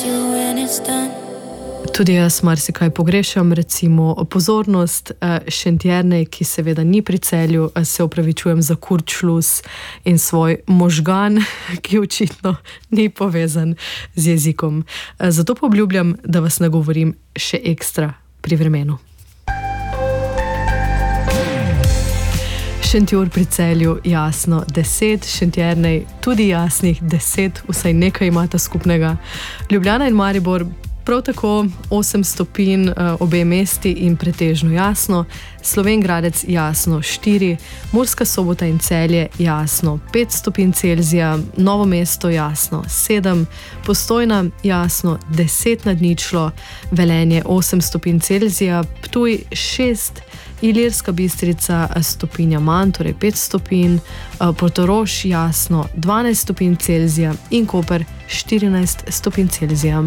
Tudi jaz marsikaj pogrešam, recimo pozornost. Šentjernej, ki seveda ni pri Celju, se opravičujem za Kurzschluss in svoj možgan, ki očitno ni povezan z jezikom. Zato pa obljubljam, da vas nagovorim še ekstra pri vremenu. Šentjur pri Celju jasno 10, Šentjernej tudi jasnih 10, vsaj nekaj imata skupnega. Ljubljana in Maribor prav tako 8 stopinj, obe mesti in pretežno jasno, Slovenj Gradec jasno 4, Murska Sobota in Celje jasno 5 stopinj Celzija, Novo mesto jasno 7, Postojna jasno 10 nad ničlo, Velenje 8 stopinj Celzija, Ptuj 6, Ilirska Bistrica stopinja manj, torej 5 stopinj, Portorož jasno 12 stopinj Celzija in Koper 14 stopinj Celzija.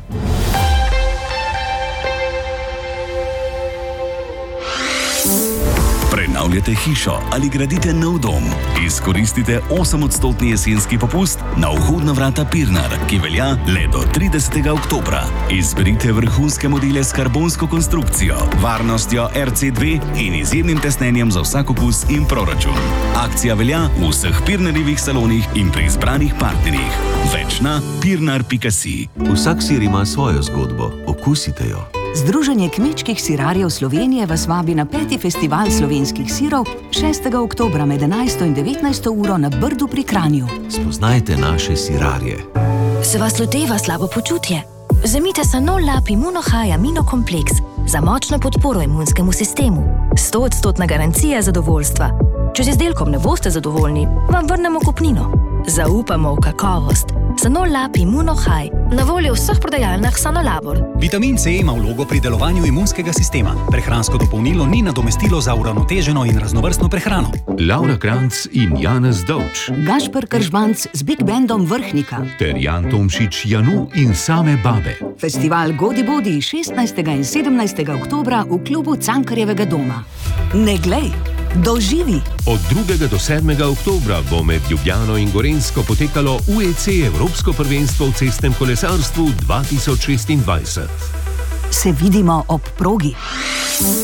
Prenavljate hišo ali gradite nov dom? Izkoristite 8% jesenski popust na vhodna vrata Pirnar, ki velja le do 30. oktobra. Izberite vrhunske modele s karbonsko konstrukcijo, varnostjo RC2 in izjemnim tesnenjem za vsak okus in proračun. Akcija velja v vseh Pirnarjevih salonih in pri izbranih partnerjih. Več na pirnar.si. Vsak sir ima svojo zgodbo. Okusite jo. Združenje kmečkih sirarjev Slovenije vas vabi na 5. festival slovenskih sirov 6. oktobra med 11. in 19. uro na Brdu pri Kranju. Spoznajte naše sirarje. Se vas loteva slabo počutje? Vzemite Sanol Lab Immunohigh aminokompleks za močno podporo imunskemu sistemu. 100% garancija zadovoljstva. Če z izdelkom ne boste zadovoljni, vam vrnemo kupnino. Zaupamo v kakovost. Sanol Lab Immunohigh, na voljo v vseh prodajalnah Sanolabor. Vitamin C ima vlogo pri delovanju imunskega sistema. Prehransko dopolnilo ni nadomestilo za uravnoteženo in raznovrstno prehrano. Laura Kranjc in Janez Dovč. Gašper Kržbanc z Big Bandom Vrhnika. Ter Jan Tomšič, Janu in Same babe. Festival Godi Bodi 16. in 17. oktobra v klubu Cankarjevega doma. Ne glej, doživi! Od 2. do 7. oktobra bo med Ljubljano in Gorenjsko potekalo UEC Evropsko prvenstvo v cestnem kolesarstvu 2026. Se vidimo ob progi.